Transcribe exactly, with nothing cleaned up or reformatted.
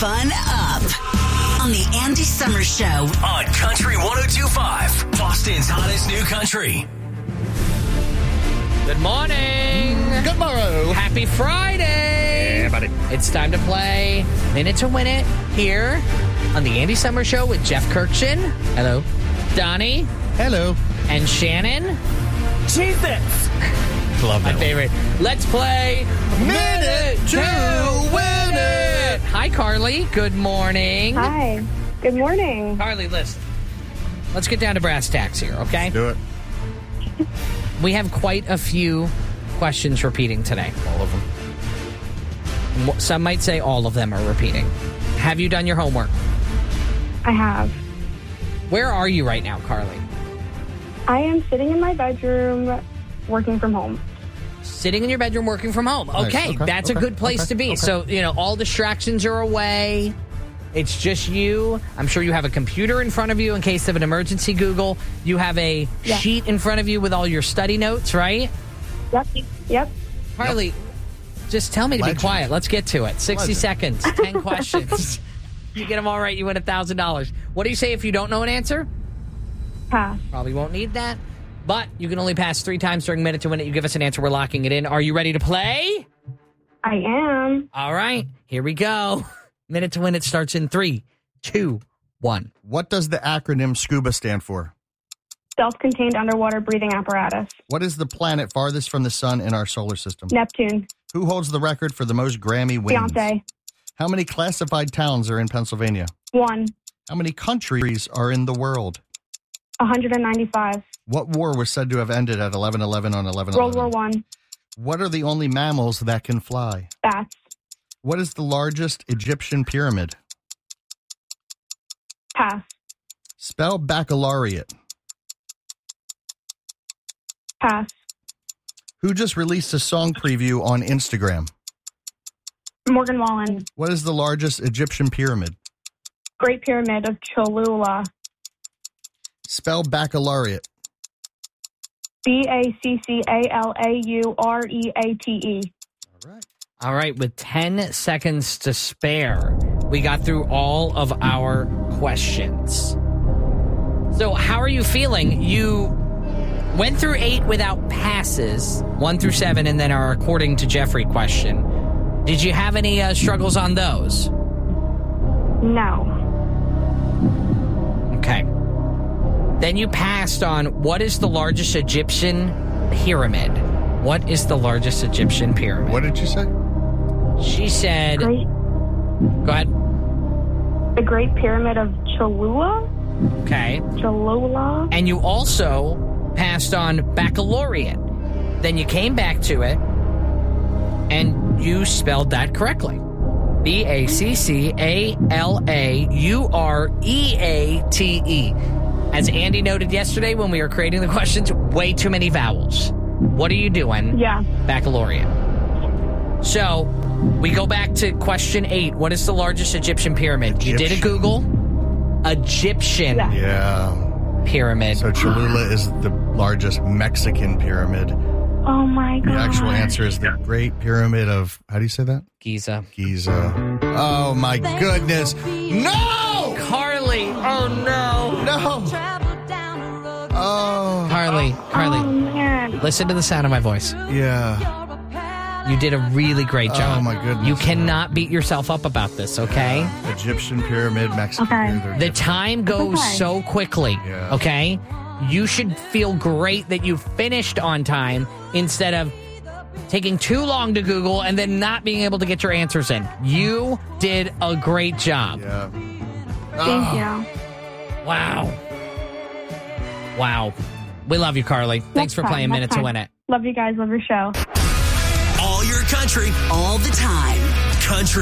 Fun up on the Andy Summers Show on Country one oh two point five, Boston's hottest new country. Good morning. Good morrow. Happy Friday. Yeah, buddy. It's time to play Minute to Win It here on the Andy Summers Show with Jeff Kirkshin. Hello. Donnie. Hello. And Shannon. Jesus. Love My that favorite. Let's play Minute to Win It. Hi, Carly. Good morning. Hi. Good morning. Carly, listen. Let's get down to brass tacks here, okay? Do it. We have quite a few questions repeating today. All of them. Some might say all of them are repeating. Have you done your homework? I have. Where are you right now, Carly? I am sitting in my bedroom working from home. Sitting in your bedroom working from home. Nice. Okay, Okay, that's a okay, good place okay, to be. okay. So, you know, all distractions are away. It's just you. I'm sure you have a computer in front of you in case of an emergency, Google. You have a Yeah. sheet in front of you with all your study notes, right? Yep. Yep. Carly, just tell me to Legend. be quiet. Let's get to it. sixty Legend. seconds, ten questions. You get them all right, you win one thousand dollars. What do you say if you don't know an answer? Pass. Probably won't need that. But you can only pass three times during Minute to Win It. You give us an answer, we're locking it in. Are you ready to play? I am. All right, here we go. Minute to Win It starts in three, two, one. What does the acronym SCUBA stand for? Self-contained underwater breathing apparatus. What is the planet farthest from the sun in our solar system? Neptune. Who holds the record for the most Grammy wins? Beyonce. How many classified towns are in Pennsylvania? One. How many countries are in the world? one hundred ninety-five. What war was said to have ended at eleven eleven on eleven eleven? World War One. What are the only mammals that can fly? Bats. What is the largest Egyptian pyramid? Pass. Spell baccalaureate. Pass. Who just released a song preview on Instagram? Morgan Wallen. What is the largest Egyptian pyramid? Great Pyramid of Cholula. Spell baccalaureate. B A C C A L A U R E A T E. All right. All right, with ten seconds to spare, we got through all of our questions. So how are you feeling? You went through eight without passes, one through seven, and then our according to Jeffrey question. Did you have any uh, struggles on those? No. Okay. Then you passed on what is the largest Egyptian pyramid? What is the largest Egyptian pyramid? What did you say? She said... Great. Go ahead. The Great Pyramid of Cholula? Okay. Cholula? And you also passed on baccalaureate. Then you came back to it, and you spelled that correctly. B A C C A L A U R E A T E. As Andy noted yesterday when we were creating the questions, way too many vowels. What are you doing? Yeah. Baccalaureate. So, we go back to question eight. What is the largest Egyptian pyramid? You did a Egyptian. Google. Egyptian Yeah. Yeah. pyramid. So Cholula is the largest Mexican pyramid. Oh my God. The actual answer is the Great Pyramid of, how do you say that? Giza. Giza. Oh my goodness. No! Carly. Oh, no. No! Oh. Carly. Carly. Oh man. Listen to the sound of my voice. Yeah. You did a really great job. Oh, my goodness. You cannot beat yourself up about this, okay? Egyptian pyramid, Mexican Okay. pyramid. they're The different. time goes Okay. so quickly, Yeah. okay? You should feel great that you finished on time instead of taking too long to Google and then not being able to get your answers in. You did a great job. Yeah. Thank Oh. you. Wow. Wow. We love you, Carly. Thanks for Next playing time, Minute next to time. Win It. Love you guys. Love your show. All your country, all the time. country.